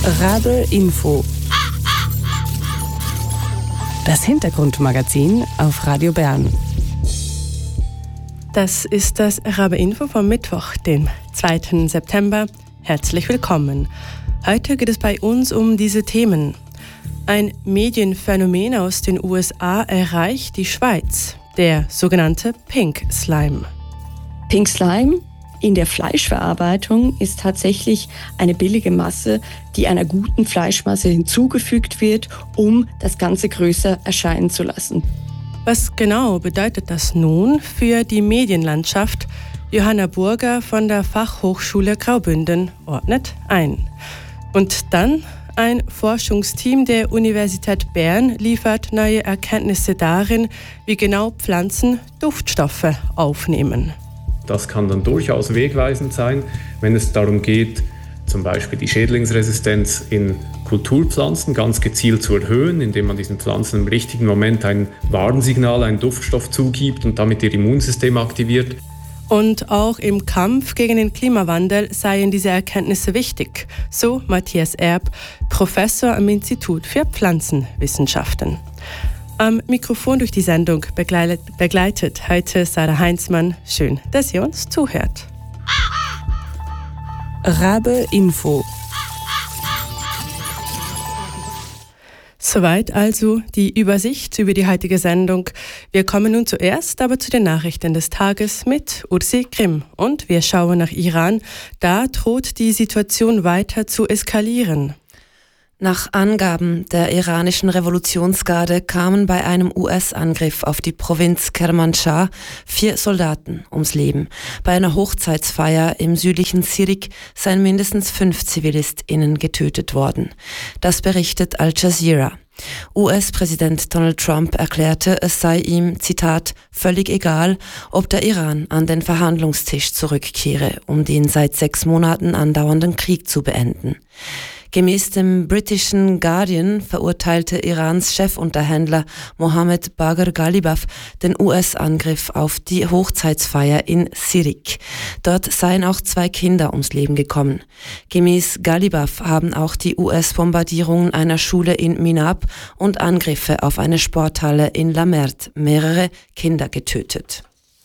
Rabe Info. Das Hintergrundmagazin auf Radio Bern. Das ist das Rabe Info vom Mittwoch, dem 2. September. Herzlich willkommen. Heute geht es bei uns um diese Themen. Ein Medienphänomen aus den USA erreicht die Schweiz, der sogenannte Pink Slime. Pink Slime in der Fleischverarbeitung ist tatsächlich eine billige Masse, die einer guten Fleischmasse hinzugefügt wird, um das Ganze größer erscheinen zu lassen. Was genau bedeutet das nun für die Medienlandschaft? Johanna Burger von der Fachhochschule Graubünden ordnet ein. Und dann ein Forschungsteam der Universität Bern liefert neue Erkenntnisse darin, wie genau Pflanzen Duftstoffe aufnehmen. Das kann dann durchaus wegweisend sein, wenn es darum geht, zum Beispiel die Schädlingsresistenz in Kulturpflanzen ganz gezielt zu erhöhen, indem man diesen Pflanzen im richtigen Moment ein Warnsignal, einen Duftstoff zugibt und damit ihr Immunsystem aktiviert. Und auch im Kampf gegen den Klimawandel seien diese Erkenntnisse wichtig, so Matthias Erb, Professor am Institut für Pflanzenwissenschaften. Am Mikrofon durch die Sendung begleitet heute Sarah Heinzmann. Schön, dass ihr uns zuhört. Rabe Info. Soweit also die Übersicht über die heutige Sendung. Wir kommen nun zuerst aber zu den Nachrichten des Tages mit Ursi Grimm. Und wir schauen nach Iran. Da droht die Situation weiter zu eskalieren. Nach Angaben der iranischen Revolutionsgarde kamen bei einem US-Angriff auf die Provinz Kermanschah 4 Soldaten ums Leben. Bei einer Hochzeitsfeier im südlichen Sirik seien mindestens 5 ZivilistInnen getötet worden. Das berichtet Al Jazeera. US-Präsident Donald Trump erklärte, es sei ihm, Zitat, völlig egal, ob der Iran an den Verhandlungstisch zurückkehre, um den seit 6 Monaten andauernden Krieg zu beenden. Gemäß dem britischen Guardian verurteilte Irans Chefunterhändler Mohammed Bagher Ghalibaf den US-Angriff auf die Hochzeitsfeier in Sirik. Dort seien auch 2 Kinder ums Leben gekommen. Gemäß Ghalibaf haben auch die US-Bombardierungen einer Schule in Minab und Angriffe auf eine Sporthalle in Lamert mehrere Kinder getötet.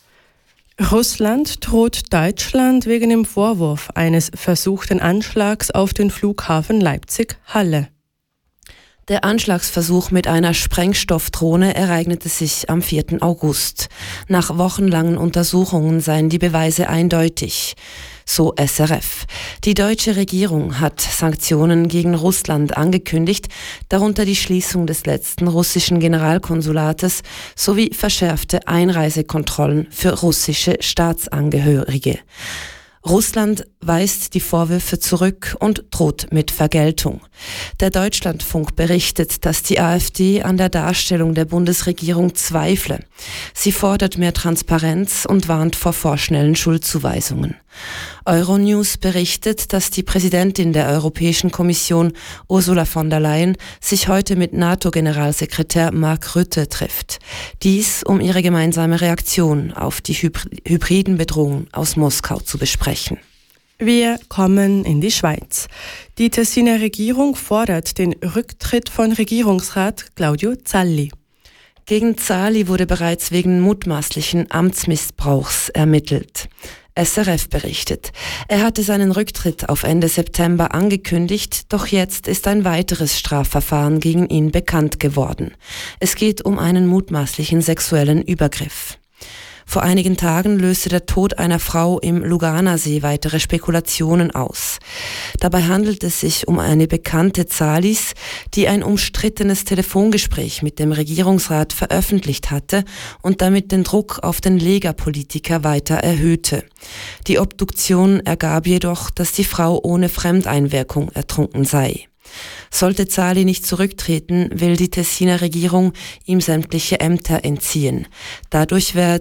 Russland droht Deutschland wegen dem Vorwurf eines versuchten Anschlags auf den Flughafen Leipzig-Halle. Der Anschlagsversuch mit einer Sprengstoffdrohne ereignete sich am 4. August. Nach wochenlangen Untersuchungen seien die Beweise eindeutig. So SRF. Die deutsche Regierung hat Sanktionen gegen Russland angekündigt, darunter die Schließung des letzten russischen Generalkonsulates sowie verschärfte Einreisekontrollen für russische Staatsangehörige. Russland weist die Vorwürfe zurück und droht mit Vergeltung. Der Deutschlandfunk berichtet, dass die AfD an der Darstellung der Bundesregierung zweifle. Sie fordert mehr Transparenz und warnt vor vorschnellen Schuldzuweisungen. Euronews berichtet, dass die Präsidentin der Europäischen Kommission, Ursula von der Leyen, sich heute mit NATO-Generalsekretär Mark Rutte trifft. Dies, um ihre gemeinsame Reaktion auf die hybriden Bedrohungen aus Moskau zu besprechen. Wir kommen in die Schweiz. Die Tessiner Regierung fordert den Rücktritt von Regierungsrat Claudio Zalli. Gegen Zalli wurde bereits wegen mutmaßlichen Amtsmissbrauchs ermittelt. SRF berichtet. Er hatte seinen Rücktritt auf Ende September angekündigt, doch jetzt ist ein weiteres Strafverfahren gegen ihn bekannt geworden. Es geht um einen mutmaßlichen sexuellen Übergriff. Vor einigen Tagen löste der Tod einer Frau im Luganersee weitere Spekulationen aus. Dabei handelt es sich um eine Bekannte Zallis, die ein umstrittenes Telefongespräch mit dem Regierungsrat veröffentlicht hatte und damit den Druck auf den Lega-Politiker weiter erhöhte. Die Obduktion ergab jedoch, dass die Frau ohne Fremdeinwirkung ertrunken sei. Sollte Zalli nicht zurücktreten, will die Tessiner Regierung ihm sämtliche Ämter entziehen. Dadurch wäre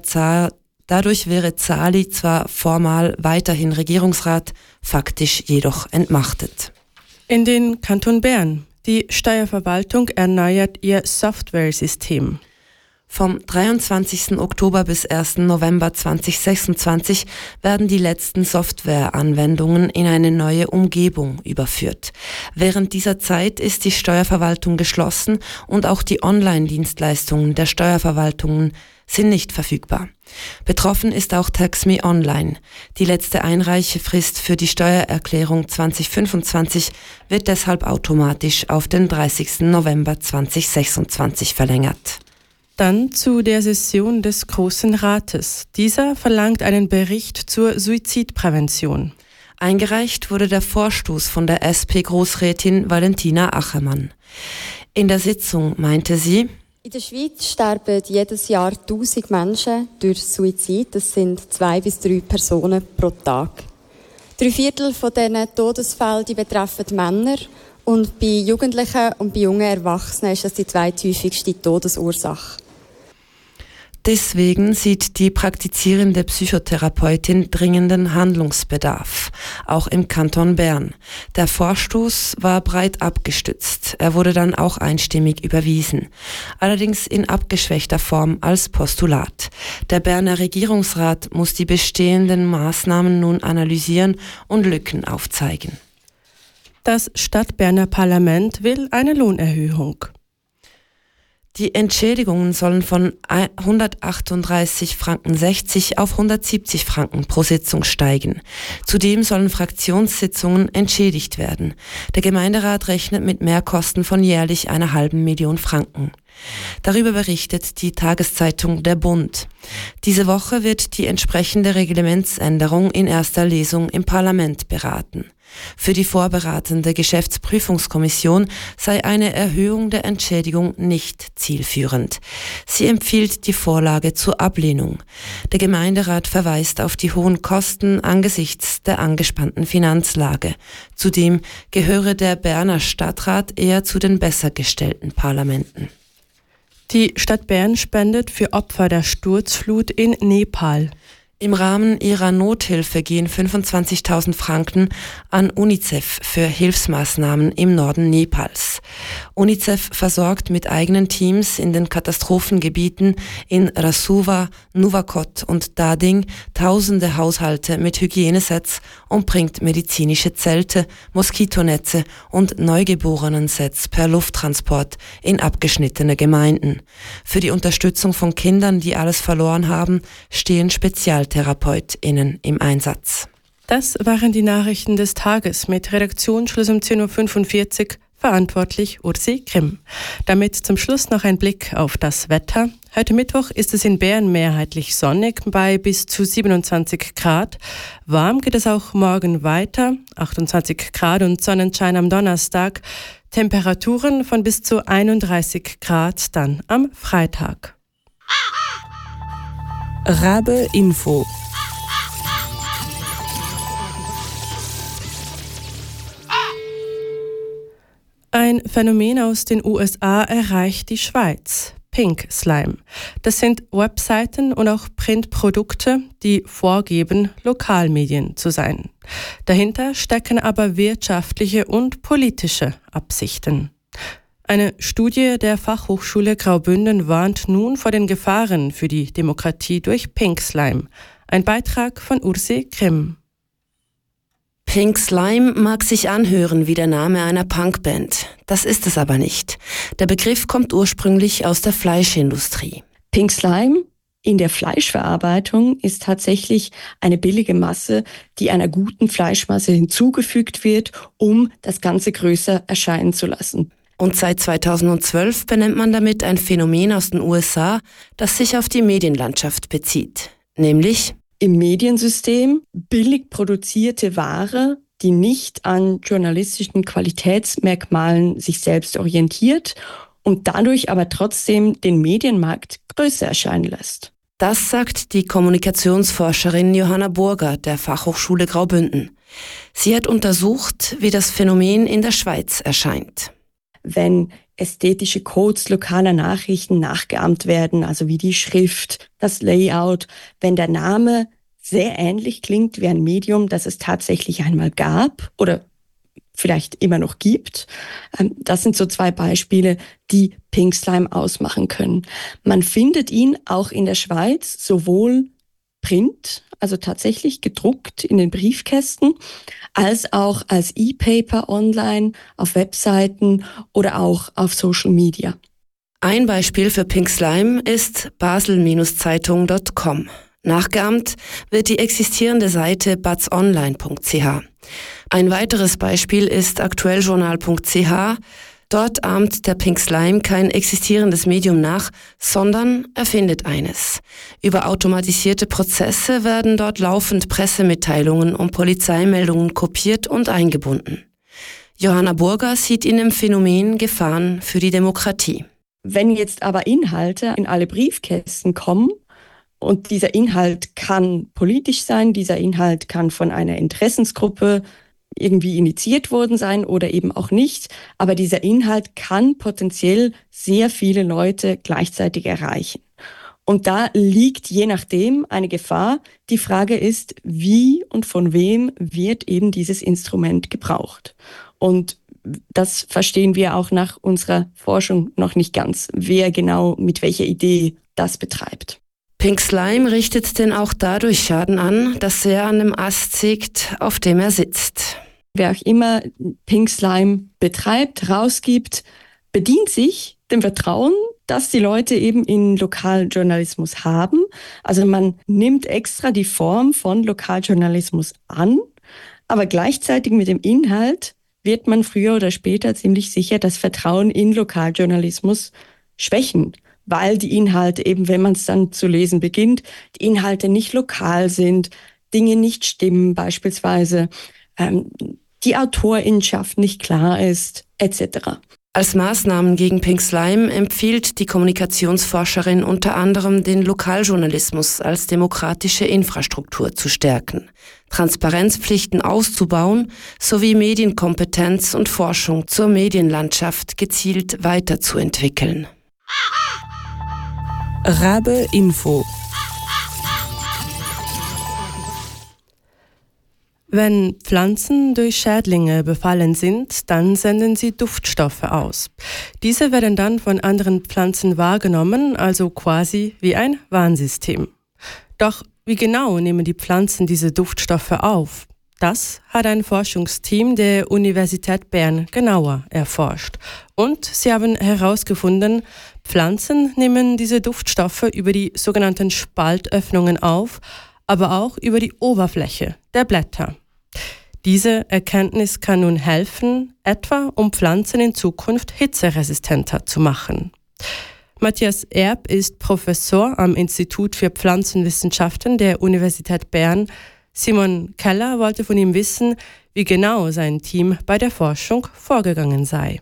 Zalli zwar formal weiterhin Regierungsrat, faktisch jedoch entmachtet. In den Kanton Bern. Die Steuerverwaltung erneuert ihr Softwaresystem. Vom 23. Oktober bis 1. November 2026 werden die letzten Softwareanwendungen in eine neue Umgebung überführt. Während dieser Zeit ist die Steuerverwaltung geschlossen und auch die Online-Dienstleistungen der Steuerverwaltungen sind nicht verfügbar. Betroffen ist auch TaxMe Online. Die letzte Einreichefrist für die Steuererklärung 2025 wird deshalb automatisch auf den 30. November 2026 verlängert. Dann zu der Session des Großen Rates. Dieser verlangt einen Bericht zur Suizidprävention. Eingereicht wurde der Vorstoß von der SP-Großrätin Valentina Achermann. In der Sitzung meinte sie: In der Schweiz sterben jedes Jahr 1000 Menschen durch Suizid. Das sind 2 bis 3 Personen pro Tag. 3/4 von diesen Todesfällen betreffen Männer. Und bei Jugendlichen und bei jungen Erwachsenen ist das die zweithäufigste Todesursache. Deswegen sieht die praktizierende Psychotherapeutin dringenden Handlungsbedarf, auch im Kanton Bern. Der Vorstoß war breit abgestützt. Er wurde dann auch einstimmig überwiesen, allerdings in abgeschwächter Form als Postulat. Der Berner Regierungsrat muss die bestehenden Maßnahmen nun analysieren und Lücken aufzeigen. Das Stadtberner Parlament will eine Lohnerhöhung. Die Entschädigungen sollen von 138,60 Franken auf 170 Franken pro Sitzung steigen. Zudem sollen Fraktionssitzungen entschädigt werden. Der Gemeinderat rechnet mit Mehrkosten von jährlich 1,5 Million Franken. Darüber berichtet die Tageszeitung Der Bund. Diese Woche wird die entsprechende Reglementsänderung in erster Lesung im Parlament beraten. Für die vorberatende Geschäftsprüfungskommission sei eine Erhöhung der Entschädigung nicht zielführend. Sie empfiehlt die Vorlage zur Ablehnung. Der Gemeinderat verweist auf die hohen Kosten angesichts der angespannten Finanzlage. Zudem gehöre der Berner Stadtrat eher zu den besser gestellten Parlamenten. Die Stadt Bern spendet für Opfer der Sturzflut in Nepal. Im Rahmen ihrer Nothilfe gehen 25.000 Franken an UNICEF für Hilfsmaßnahmen im Norden Nepals. UNICEF versorgt mit eigenen Teams in den Katastrophengebieten in Rasuwa, Nuwakot und Dading tausende Haushalte mit Hygienesets und bringt medizinische Zelte, Moskitonetze und Neugeborenensets per Lufttransport in abgeschnittene Gemeinden. Für die Unterstützung von Kindern, die alles verloren haben, stehen SpezialtherapeutInnen im Einsatz. Das waren die Nachrichten des Tages mit Redaktionsschluss um 10.45 Uhr, verantwortlich Ursi Grimm. Damit zum Schluss noch ein Blick auf das Wetter. Heute Mittwoch ist es in Bern mehrheitlich sonnig bei bis zu 27 Grad. Warm geht es auch morgen weiter, 28 Grad und Sonnenschein am Donnerstag. Temperaturen von bis zu 31 Grad dann am Freitag. Rabe Info. Ein Phänomen aus den USA erreicht die Schweiz. Pink Slime. Das sind Webseiten und auch Printprodukte, die vorgeben, Lokalmedien zu sein. Dahinter stecken aber wirtschaftliche und politische Absichten. Eine Studie der Fachhochschule Graubünden warnt nun vor den Gefahren für die Demokratie durch Pink Slime. Ein Beitrag von Ursi Grimm. Pink Slime mag sich anhören wie der Name einer Punkband. Das ist es aber nicht. Der Begriff kommt ursprünglich aus der Fleischindustrie. Pink Slime in der Fleischverarbeitung ist tatsächlich eine billige Masse, die einer guten Fleischmasse hinzugefügt wird, um das Ganze größer erscheinen zu lassen. Und seit 2012 benennt man damit ein Phänomen aus den USA, das sich auf die Medienlandschaft bezieht. Nämlich im Mediensystem billig produzierte Ware, die nicht an journalistischen Qualitätsmerkmalen sich selbst orientiert und dadurch aber trotzdem den Medienmarkt größer erscheinen lässt. Das sagt die Kommunikationsforscherin Johanna Burger der Fachhochschule Graubünden. Sie hat untersucht, wie das Phänomen in der Schweiz erscheint. Wenn ästhetische Codes lokaler Nachrichten nachgeahmt werden, also wie die Schrift, das Layout, wenn der Name sehr ähnlich klingt wie ein Medium, das es tatsächlich einmal gab oder vielleicht immer noch gibt. Das sind so 2 Beispiele, die Pink Slime ausmachen können. Man findet ihn auch in der Schweiz sowohl Print, also tatsächlich gedruckt in den Briefkästen, als auch als E-Paper online, auf Webseiten oder auch auf Social Media. Ein Beispiel für Pink Slime ist basel-zeitung.com. Nachgeahmt wird die existierende Seite bazonline.ch. Ein weiteres Beispiel ist aktuelljournal.ch. Dort ahmt der Pink Slime kein existierendes Medium nach, sondern erfindet eines. Über automatisierte Prozesse werden dort laufend Pressemitteilungen und Polizeimeldungen kopiert und eingebunden. Johanna Burger sieht in dem Phänomen Gefahren für die Demokratie. Wenn jetzt aber Inhalte in alle Briefkästen kommen, und dieser Inhalt kann politisch sein, dieser Inhalt kann von einer Interessensgruppe irgendwie initiiert worden sein oder eben auch nicht. Aber dieser Inhalt kann potenziell sehr viele Leute gleichzeitig erreichen. Und da liegt je nachdem eine Gefahr. Die Frage ist, wie und von wem wird eben dieses Instrument gebraucht? Und das verstehen wir auch nach unserer Forschung noch nicht ganz, wer genau mit welcher Idee das betreibt. Pink Slime richtet denn auch dadurch Schaden an, dass er an dem Ast sägt, auf dem er sitzt. Wer auch immer Pink Slime betreibt, rausgibt, bedient sich dem Vertrauen, das die Leute eben in Lokaljournalismus haben. Also man nimmt extra die Form von Lokaljournalismus an, aber gleichzeitig mit dem Inhalt wird man früher oder später ziemlich sicher das Vertrauen in Lokaljournalismus schwächen, weil die Inhalte eben, wenn man es dann zu lesen beginnt, die Inhalte nicht lokal sind, Dinge nicht stimmen beispielsweise, die Autorinnenschaft nicht klar ist, etc. Als Maßnahmen gegen Pink Slime empfiehlt die Kommunikationsforscherin unter anderem, den Lokaljournalismus als demokratische Infrastruktur zu stärken, Transparenzpflichten auszubauen sowie Medienkompetenz und Forschung zur Medienlandschaft gezielt weiterzuentwickeln. Rabe Info. Wenn Pflanzen durch Schädlinge befallen sind, dann senden sie Duftstoffe aus. Diese werden dann von anderen Pflanzen wahrgenommen, also quasi wie ein Warnsystem. Doch wie genau nehmen die Pflanzen diese Duftstoffe auf? Das hat ein Forschungsteam der Universität Bern genauer erforscht. Und sie haben herausgefunden, Pflanzen nehmen diese Duftstoffe über die sogenannten Spaltöffnungen auf, aber auch über die Oberfläche der Blätter. Diese Erkenntnis kann nun helfen, etwa um Pflanzen in Zukunft hitzeresistenter zu machen. Matthias Erb ist Professor am Institut für Pflanzenwissenschaften der Universität Bern. Simon Keller wollte von ihm wissen, wie genau sein Team bei der Forschung vorgegangen sei.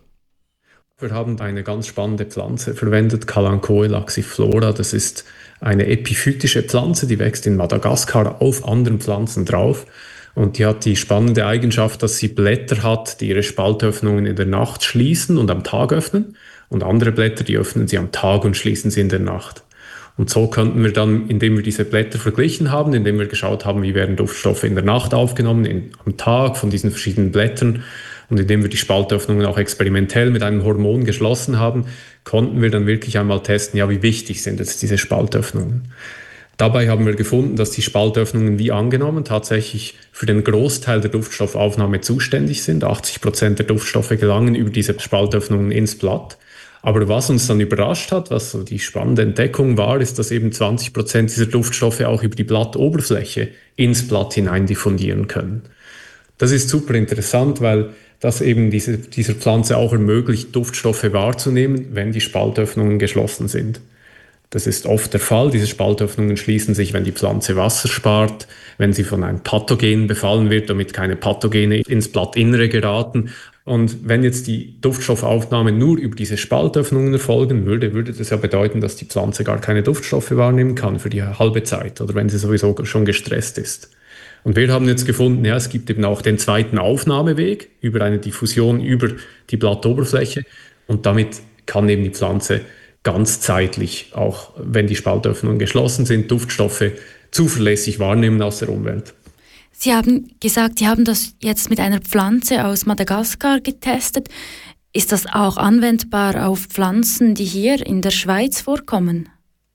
Wir haben eine ganz spannende Pflanze verwendet, Kalanchoe laxiflora. Das ist eine epiphytische Pflanze, die wächst in Madagaskar auf anderen Pflanzen drauf. Und die hat die spannende Eigenschaft, dass sie Blätter hat, die ihre Spaltöffnungen in der Nacht schließen und am Tag öffnen. Und andere Blätter, die öffnen sie am Tag und schließen sie in der Nacht. Und so könnten wir dann, indem wir diese Blätter verglichen haben, indem wir geschaut haben, wie werden Duftstoffe in der Nacht aufgenommen, am Tag von diesen verschiedenen Blättern, und indem wir die Spaltöffnungen auch experimentell mit einem Hormon geschlossen haben, konnten wir dann wirklich einmal testen, ja, wie wichtig sind jetzt diese Spaltöffnungen. Dabei haben wir gefunden, dass die Spaltöffnungen wie angenommen tatsächlich für den Großteil der Duftstoffaufnahme zuständig sind. 80% der Duftstoffe gelangen über diese Spaltöffnungen ins Blatt. Aber was uns dann überrascht hat, was so die spannende Entdeckung war, ist, dass eben 20% dieser Duftstoffe auch über die Blattoberfläche ins Blatt hinein diffundieren können. Das ist super interessant, weil das eben dieser Pflanze auch ermöglicht, Duftstoffe wahrzunehmen, wenn die Spaltöffnungen geschlossen sind. Das ist oft der Fall. Diese Spaltöffnungen schließen sich, wenn die Pflanze Wasser spart, wenn sie von einem Pathogen befallen wird, damit keine Pathogene ins Blattinnere geraten. Und wenn jetzt die Duftstoffaufnahme nur über diese Spaltöffnungen erfolgen würde, würde das ja bedeuten, dass die Pflanze gar keine Duftstoffe wahrnehmen kann für die halbe Zeit oder wenn sie sowieso schon gestresst ist. Und wir haben jetzt gefunden, ja, es gibt eben auch den zweiten Aufnahmeweg über eine Diffusion über die Blattoberfläche und damit kann eben die Pflanze ganzzeitlich, auch wenn die Spaltöffnungen geschlossen sind, Duftstoffe zuverlässig wahrnehmen aus der Umwelt. Sie haben gesagt, Sie haben das jetzt mit einer Pflanze aus Madagaskar getestet. Ist das auch anwendbar auf Pflanzen, die hier in der Schweiz vorkommen?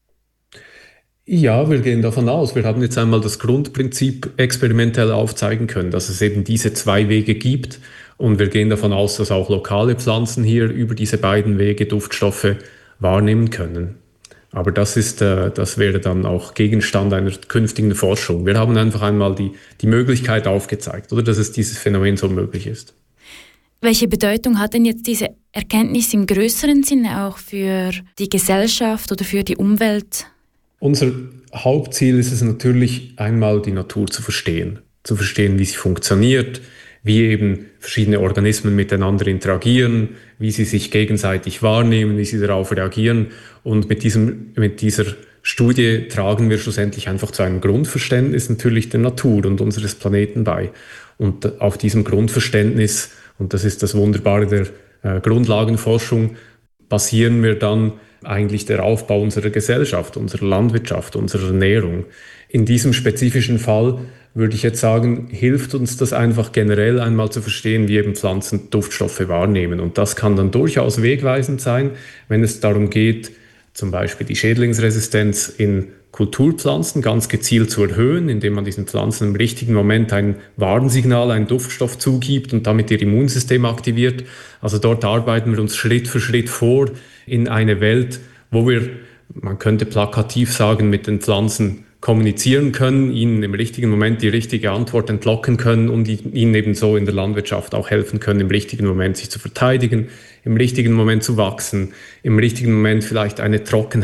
Ja, wir gehen davon aus. Wir haben jetzt einmal das Grundprinzip experimentell aufzeigen können, dass es eben diese zwei Wege gibt. Und wir gehen davon aus, dass auch lokale Pflanzen hier über diese beiden Wege Duftstoffe wahrnehmen können. Aber das wäre dann auch Gegenstand einer künftigen Forschung. Wir haben einfach einmal die Möglichkeit aufgezeigt, oder, dass es dieses Phänomen so möglich ist. Welche Bedeutung hat denn jetzt diese Erkenntnis im größeren Sinne auch für die Gesellschaft oder für die Umwelt? Unser Hauptziel ist es natürlich, einmal die Natur zu verstehen, wie sie funktioniert, wie eben verschiedene Organismen miteinander interagieren, wie sie sich gegenseitig wahrnehmen, wie sie darauf reagieren. Und mit dieser Studie tragen wir schlussendlich einfach zu einem Grundverständnis natürlich der Natur und unseres Planeten bei. Und auf diesem Grundverständnis, und das ist das Wunderbare der Grundlagenforschung, basieren wir dann eigentlich der Aufbau unserer Gesellschaft, unserer Landwirtschaft, unserer Ernährung. In diesem spezifischen Fall würde ich jetzt sagen, hilft uns das einfach generell einmal zu verstehen, wie eben Pflanzen Duftstoffe wahrnehmen. Und das kann dann durchaus wegweisend sein, wenn es darum geht, zum Beispiel die Schädlingsresistenz in Kulturpflanzen ganz gezielt zu erhöhen, indem man diesen Pflanzen im richtigen Moment ein Warnsignal, einen Duftstoff zugibt und damit ihr Immunsystem aktiviert. Also dort arbeiten wir uns Schritt für Schritt vor in eine Welt, wo wir, man könnte plakativ sagen, mit den Pflanzen kommunizieren können, ihnen im richtigen Moment die richtige Antwort entlocken können und ihnen ebenso in der Landwirtschaft auch helfen können, im richtigen Moment sich zu verteidigen, im richtigen Moment zu wachsen, im richtigen Moment vielleicht eine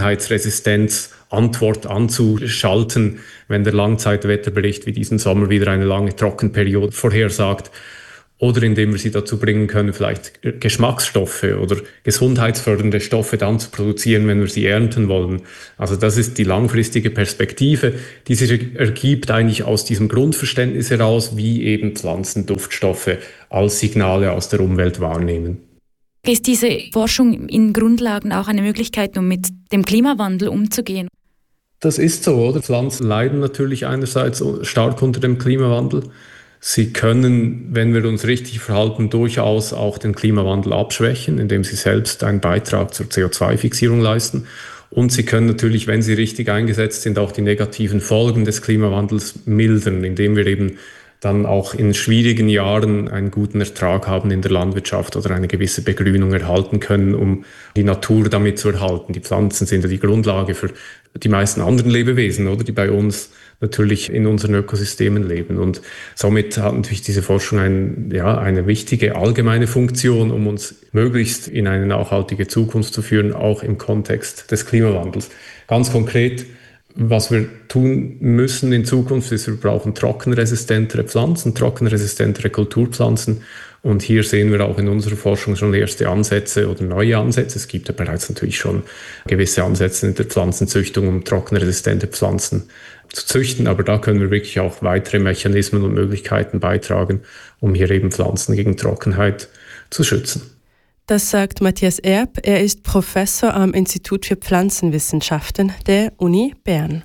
Trockenheitsresistenz-Antwort anzuschalten, wenn der Langzeitwetterbericht wie diesen Sommer wieder eine lange Trockenperiode vorhersagt. Oder indem wir sie dazu bringen können, vielleicht Geschmacksstoffe oder gesundheitsfördernde Stoffe dann zu produzieren, wenn wir sie ernten wollen. Also das ist die langfristige Perspektive, die sich ergibt eigentlich aus diesem Grundverständnis heraus, wie eben Pflanzen Duftstoffe als Signale aus der Umwelt wahrnehmen. Ist diese Forschung in Grundlagen auch eine Möglichkeit, um mit dem Klimawandel umzugehen? Das ist so, oder? Pflanzen leiden natürlich einerseits stark unter dem Klimawandel. Sie können, wenn wir uns richtig verhalten, durchaus auch den Klimawandel abschwächen, indem sie selbst einen Beitrag zur CO2-Fixierung leisten. Und sie können natürlich, wenn sie richtig eingesetzt sind, auch die negativen Folgen des Klimawandels mildern, indem wir eben dann auch in schwierigen Jahren einen guten Ertrag haben in der Landwirtschaft oder eine gewisse Begrünung erhalten können, um die Natur damit zu erhalten. Die Pflanzen sind ja die Grundlage für die meisten anderen Lebewesen, oder, die bei uns natürlich in unseren Ökosystemen leben. Und somit hat natürlich diese Forschung eine wichtige allgemeine Funktion, um uns möglichst in eine nachhaltige Zukunft zu führen, auch im Kontext des Klimawandels. Ganz konkret, was wir tun müssen in Zukunft, ist, wir brauchen trockenresistentere Pflanzen, trockenresistentere Kulturpflanzen. Und hier sehen wir auch in unserer Forschung schon erste Ansätze oder neue Ansätze. Es gibt ja bereits natürlich schon gewisse Ansätze in der Pflanzenzüchtung, um trockenresistente Pflanzen zu züchten. Aber da können wir wirklich auch weitere Mechanismen und Möglichkeiten beitragen, um hier eben Pflanzen gegen Trockenheit zu schützen. Das sagt Matthias Erb. Er ist Professor am Institut für Pflanzenwissenschaften der Uni Bern.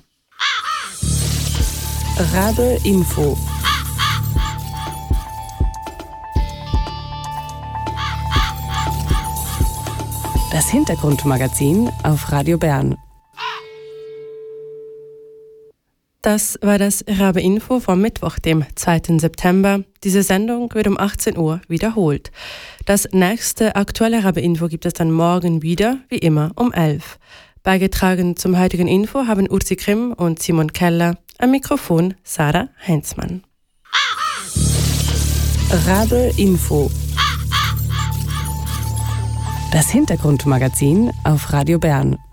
Rabe Info. Das Hintergrundmagazin auf Radio Bern. Das war das Rabe Info vom Mittwoch, dem 2. September. Diese Sendung wird um 18 Uhr wiederholt. Das nächste aktuelle Rabe Info gibt es dann morgen wieder, wie immer um 11. Beigetragen zum heutigen Info haben Ursi Grimm und Simon Keller, am Mikrofon Sarah Heinzmann. Rabe Info. Das Hintergrundmagazin auf Radio Bern.